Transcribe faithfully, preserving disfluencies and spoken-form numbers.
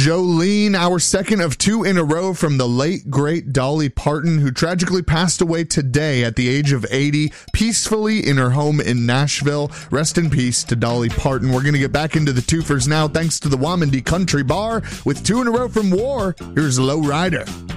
Jolene, our second of two in a row from the late, great Dolly Parton, who tragically passed away today at the age of eighty, peacefully in her home in Nashville. Rest in peace to Dolly Parton. We're going to get back into the twofers now, thanks to the Wamandee Country Bar, with two in a row from War. Here's Low Rider.